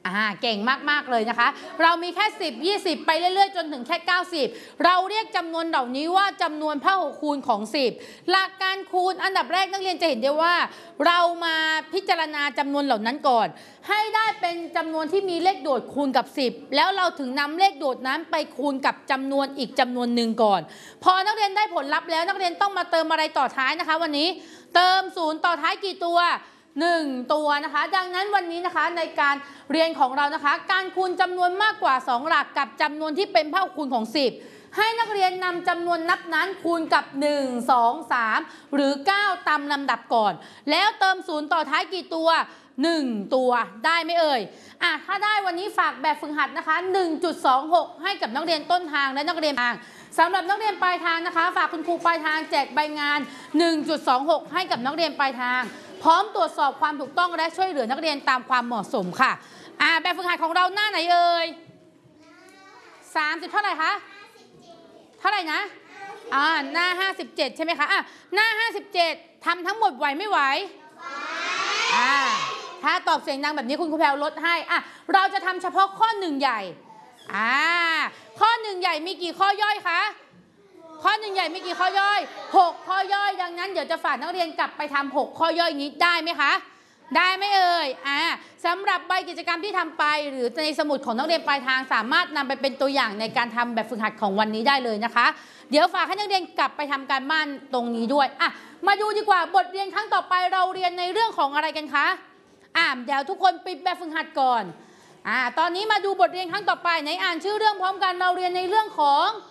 เก่งมากๆเลยนะคะเรามีแค่10 20ไปเรื่อยๆจนถึงแค่90เราเรียกจำนวนเหล่านี้ว่าจำนวนพหุคูณของ10หลักการคูณอันดับแรกนักเรียนจะเห็นได้ว่าเรามาพิจารณาจำนวนเหล่านั้นก่อนให้ได้เป็นจำนวนที่มีเลขโดดคูณกับ10แล้วเราถึงนำเลขโดดนั้นไปคูณกับจำนวนอีกจำนวนหนึ่งก่อนพอนักเรียนได้ผลลัพธ์แล้วนักเรียนต้องมาเติมอะไรต่อท้ายนะคะวันนี้เติม0ต่อท้ายกี่ตัว1ตัวนะคะดังนั้นวันนี้นะคะในการเรียนของเรานะคะการคูณจำนวนมากกว่า2หลักกับจำนวนที่เป็นพหุคูณของ10ให้นักเรียนนำจำนวนนับนั้นคูณกับ1 2 3หรือ9ตามลำดับก่อนแล้วเติม0ต่อท้ายกี่ตัว1ตัวได้ไหมเอ่ยถ้าได้วันนี้ฝากแบบฝึกหัดนะคะ 1.26 ให้กับนักเรียนต้นทางและนักเรียนทางสำหรับนักเรียนปลายทางนะคะฝากคุณครูปลายทางแจกใบงาน 1.26 ให้กับนักเรียนปลายทางพร้อมตรวจสอบความถูกต้องและช่วยเหลือนักเรียนตามความเหมาะสมค่ะแบบฝึกหัดของเราหน้าไหนเอ่ย30เท่าไหร่คะเท่าไหร่นะหน้า57ใช่ไหมคะหน้า57ทำทั้งหมดไหวไม่ไหวถ้าตอบเสียงดังแบบนี้คุณครูแพรวลดให้เราจะทำเฉพาะข้อ1ใหญ่ข้อ1ใหญ่มีกี่ข้อย่อยคะข้อ1ใหญ่มีกี่ข้อย่อย6ข้อย่อยดังนั้นเดี๋ยวจะฝากนักเรียนกลับไปทำ6ข้อย่อยนี้ได้ไหมคะได้ไหมเอ่ยสำหรับใบกิจกรรมที่ทำไปหรือในสมุดของนักเรียนปลายทางสามารถนำไปเป็นตัวอย่างในการทำแบบฝึกหัดของวันนี้ได้เลยนะคะเดี๋ยวฝากให้นักเรียนกลับไปทำการบ้านตรงนี้ด้วยมาดูดีกว่าบทเรียนครั้งต่อไปเราเรียนในเรื่องของอะไรกันคะเดี๋ยวทุกคนปิดแบบฝึกหัดก่อนตอนนี้มาดูบทเรียนครั้งต่อไปไหนอ่านชื่อเรื่องพร้อมกันเราเรียนในเรื่องของ